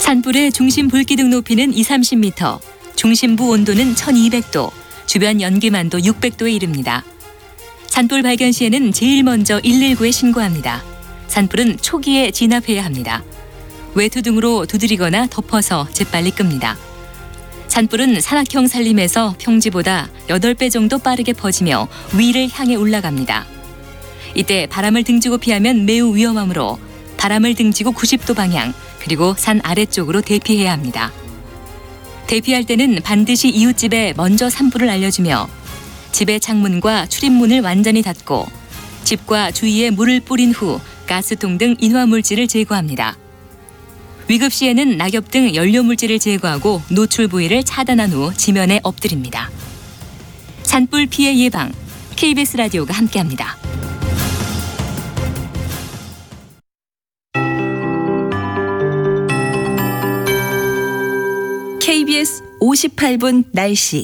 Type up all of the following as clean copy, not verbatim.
산불의 중심 불기둥 높이는 20-30m, 중심부 온도는 1200도, 주변 연기만도 600도에 이릅니다. 산불 발견 시에는 제일 먼저 119에 신고합니다. 산불은 초기에 진압해야 합니다. 외투 등으로 두드리거나 덮어서 재빨리 끕니다. 산불은 산악형 산림에서 평지보다 8배 정도 빠르게 퍼지며 위를 향해 올라갑니다. 이때 바람을 등지고 피하면 매우 위험하므로 바람을 등지고 90도 방향, 그리고 산 아래쪽으로 대피해야 합니다. 대피할 때는 반드시 이웃집에 먼저 산불을 알려주며 집의 창문과 출입문을 완전히 닫고 집과 주위에 물을 뿌린 후 가스통 등 인화물질을 제거합니다. 위급 시에는 낙엽 등 연료물질을 제거하고 노출 부위를 차단한 후 지면에 엎드립니다. 산불 피해 예방, KBS 라디오가 함께합니다. KBS 58분 날씨.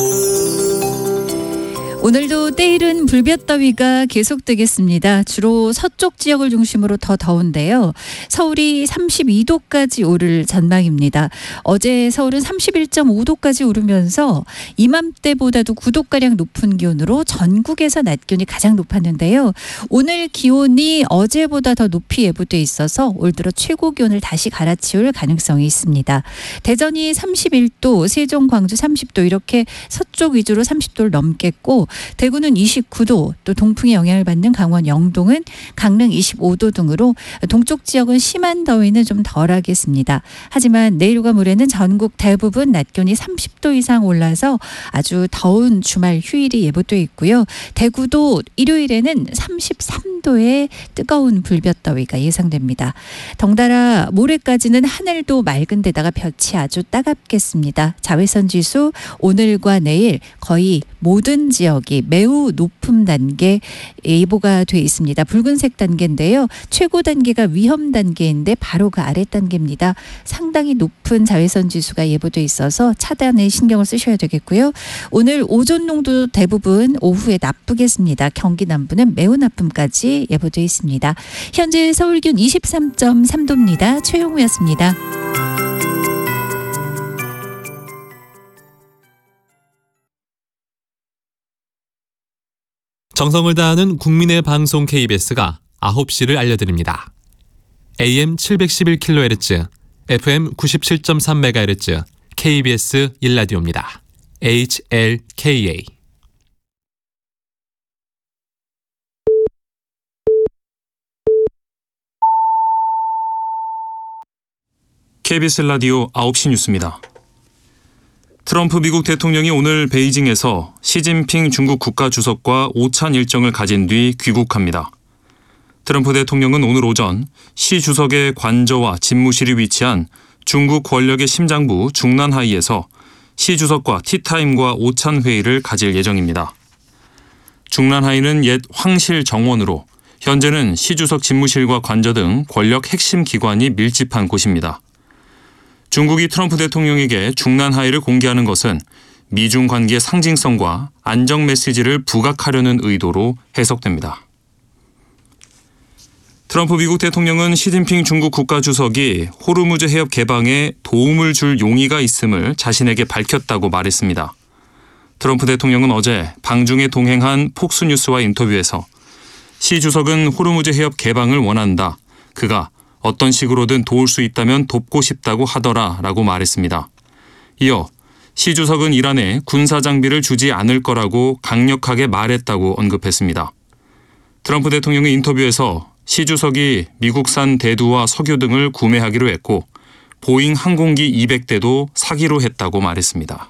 오늘도 때이른 불볕더위가 계속되겠습니다. 주로 서쪽 지역을 중심으로 더 더운데요. 서울이 32도까지 오를 전망입니다. 어제 서울은 31.5도까지 오르면서 이맘때보다도 9도가량 높은 기온으로 전국에서 낮 기온이 가장 높았는데요. 오늘 기온이 어제보다 더 높이 예보돼 있어서 올 들어 최고 기온을 다시 갈아치울 가능성이 있습니다. 대전이 31도, 세종, 광주 30도 이렇게 서쪽 위주로 30도를 넘겠고 대구는 29도, 또 동풍의 영향을 받는 강원 영동은 강릉 25도 등으로 동쪽 지역은 심한 더위는 좀 덜하겠습니다. 하지만 내일과 모레는 전국 대부분 낮 기온이 30도 이상 올라서 아주 더운 주말 휴일이 예보돼 있고요. 대구도 일요일에는 33도의 뜨거운 불볕더위가 예상됩니다. 덩달아 모레까지는 하늘도 맑은 데다가 볕이 아주 따갑겠습니다. 자외선 지수 오늘과 내일 거의 모든 지역이 매우 높음 단계 예보가 돼 있습니다. 붉은색 단계인데요. 최고 단계가 위험 단계인데 바로 그 아래 단계입니다. 상당히 높은 자외선 지수가 예보돼 있어서 차단에 신경을 쓰셔야 되겠고요. 오늘 오존 농도 대부분 오후에 나쁘겠습니다. 경기 남부는 매우 나쁨까지 예보돼 있습니다. 현재 서울 기온 23.3도입니다. 최용우였습니다. 정성을 다하는 국민의 방송 KBS가 9시를 알려드립니다. AM 711kHz, FM 97.3MHz, KBS 1라디오입니다. HLKA. KBS 라디오 9시 뉴스입니다. 트럼프 미국 대통령이 오늘 베이징에서 시진핑 중국 국가주석과 오찬 일정을 가진 뒤 귀국합니다. 트럼프 대통령은 오늘 오전 시 주석의 관저와 집무실이 위치한 중국 권력의 심장부 중난하이에서 시 주석과 티타임과 오찬 회의를 가질 예정입니다. 중난하이는 옛 황실 정원으로 현재는 시 주석 집무실과 관저 등 권력 핵심 기관이 밀집한 곳입니다. 중국이 트럼프 대통령에게 중난하이를 공개하는 것은 미중 관계의 상징성과 안정 메시지를 부각하려는 의도로 해석됩니다. 트럼프 미국 대통령은 시진핑 중국 국가주석이 호르무즈 해협 개방에 도움을 줄 용의가 있음을 자신에게 밝혔다고 말했습니다. 트럼프 대통령은 어제 방중에 동행한 폭스뉴스와 인터뷰에서 시 주석은 호르무즈 해협 개방을 원한다. 그가 어떤 식으로든 도울 수 있다면 돕고 싶다고 하더라라고 말했습니다. 이어 시 주석은 이란에 군사 장비를 주지 않을 거라고 강력하게 말했다고 언급했습니다. 트럼프 대통령은 인터뷰에서 시 주석이 미국산 대두와 석유 등을 구매하기로 했고 보잉 항공기 200대도 사기로 했다고 말했습니다.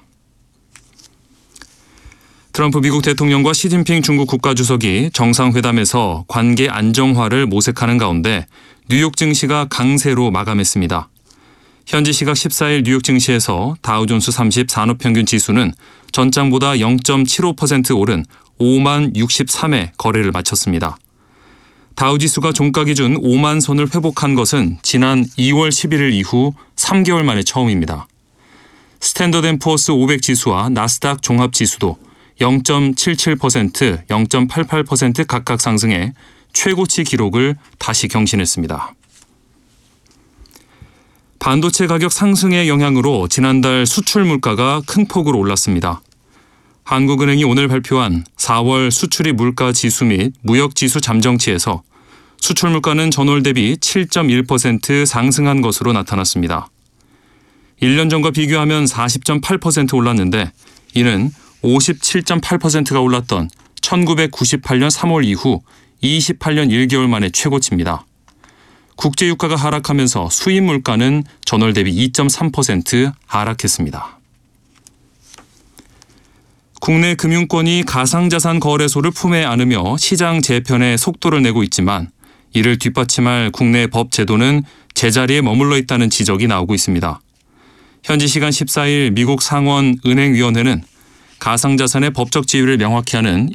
트럼프 미국 대통령과 시진핑 중국 국가주석이 정상회담에서 관계 안정화를 모색하는 가운데 뉴욕 증시가 강세로 마감했습니다. 현지 시각 14일 뉴욕 증시에서 다우존스 30 산업평균 지수는 전장보다 0.75% 오른 5만 63에 거래를 마쳤습니다. 다우지수가 종가 기준 5만 선을 회복한 것은 지난 2월 11일 이후 3개월 만에 처음입니다. 스탠더드앤푸어스 500 지수와 나스닥 종합지수도 0.77%, 0.88% 각각 상승해 최고치 기록을 다시 경신했습니다. 반도체 가격 상승의 영향으로 지난달 수출 물가가 큰 폭으로 올랐습니다. 한국은행이 오늘 발표한 4월 수출입 물가 지수 및 무역 지수 잠정치에서 수출 물가는 전월 대비 7.1% 상승한 것으로 나타났습니다. 1년 전과 비교하면 40.8% 올랐는데 이는 57.8%가 올랐던 1998년 3월 이후 28년 1개월 만에 최고치입니다. 국제 유가가 하락하면서 수입 물가는 전월 대비 2.3% 하락했습니다. 국내 금융권이 가상자산 거래소를 품에 안으며 시장 재편에 속도를 내고 있지만 이를 뒷받침할 국내 법 제도는 제자리에 머물러 있다는 지적이 나오고 있습니다. 현지 시간 14일 미국 상원 은행위원회는 가상자산의 법적 지위를 명확히 하는